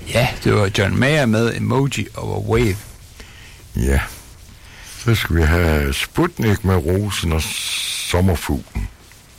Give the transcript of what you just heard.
Ja, det var John Mayer med Emoji over Wave. Ja. Så skal vi have Sputnik med Rosen og Sommerfuglen.